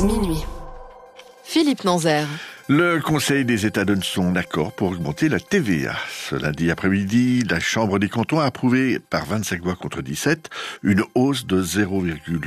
Minuit. Philippe Nanzer. Le Conseil des États donne son accord pour augmenter la TVA. Ce lundi après-midi, la Chambre des cantons a approuvé par 25 voix contre 17 une hausse de 0,1